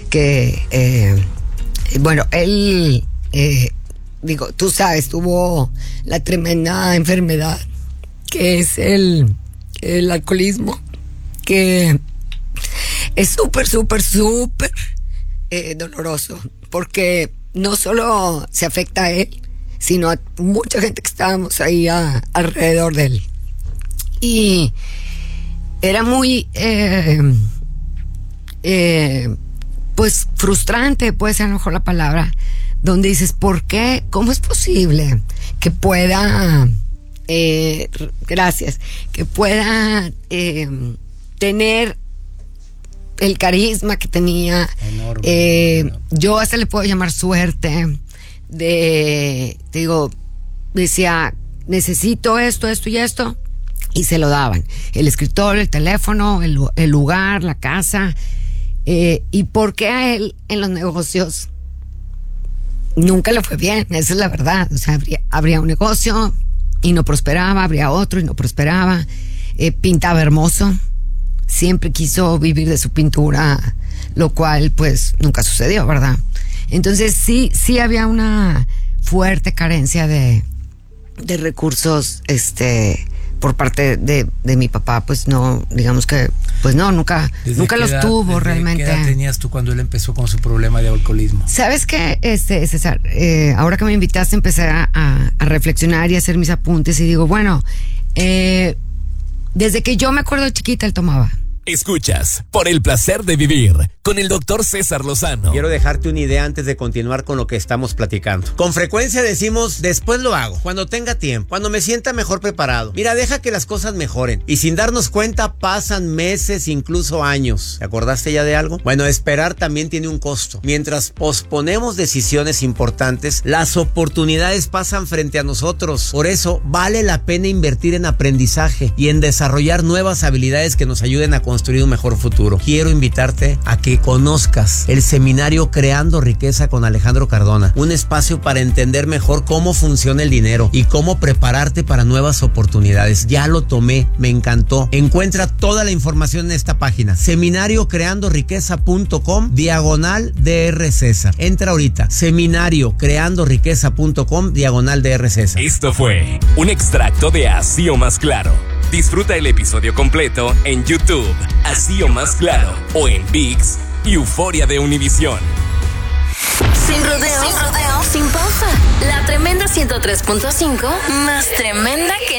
que, bueno, él, tú sabes, tuvo la tremenda enfermedad que es el alcoholismo, que es súper doloroso, porque no solo se afecta a él, sino a mucha gente que estábamos ahí alrededor de él. Y era muy pues frustrante, puede ser a lo mejor la palabra, donde dices, ¿por qué? ¿Cómo es posible que pueda que pueda tener el carisma que tenía? Enorme. Yo hasta le puedo llamar suerte decía, necesito esto y esto, y se lo daban, el escritorio, el teléfono, el lugar, la casa. ¿Y por qué a él en los negocios nunca le fue bien? Esa es la verdad. O sea, habría un negocio y no prosperaba, habría otro y no prosperaba. Pintaba hermoso, siempre quiso vivir de su pintura, lo cual pues nunca sucedió, ¿verdad? Entonces sí había una fuerte carencia de recursos, por parte de mi papá. Pues no, digamos que, pues no, nunca los tuvo realmente. ¿Qué edad tenías tú cuando él empezó con su problema de alcoholismo? ¿Sabes qué, César? Ahora que me invitaste, empecé a reflexionar y a hacer mis apuntes y digo, bueno, desde que yo me acuerdo de chiquita, él tomaba. Escuchas Por el Placer de Vivir con el Dr. César Lozano. Quiero dejarte una idea antes de continuar con lo que estamos platicando. Con frecuencia decimos, después lo hago, cuando tenga tiempo, cuando me sienta mejor preparado. Mira, deja que las cosas mejoren. Y sin darnos cuenta pasan meses, incluso años. ¿Te acordaste ya de algo? Bueno, esperar también tiene un costo. Mientras posponemos decisiones importantes, las oportunidades pasan frente a nosotros. Por eso vale la pena invertir en aprendizaje y en desarrollar nuevas habilidades que nos ayuden a construir un mejor futuro. Quiero invitarte a que conozcas el seminario Creando Riqueza con Alejandro Cardona, un espacio para entender mejor cómo funciona el dinero y cómo prepararte para nuevas oportunidades. Ya lo tomé, me encantó. Encuentra toda la información en esta página, seminariocreandoriqueza.com/Dr. César. Entra ahorita, seminariocreandoriqueza.com/Dr. César. Esto fue un extracto de Así o Más Claro. Disfruta el episodio completo en YouTube, Así o Más Claro, o en ViX y Euforia de Univisión. Sin rodeos, sin pausa. La tremenda 103.5, más tremenda que